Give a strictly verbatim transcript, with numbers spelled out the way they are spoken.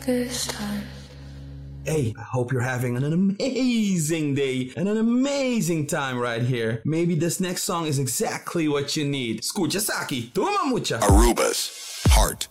this time. Hey, I hope you're having an amazing day and an amazing time right here. Maybe this next song is exactly what you need. Escucha Saki, toma mucha. Aruba's Heart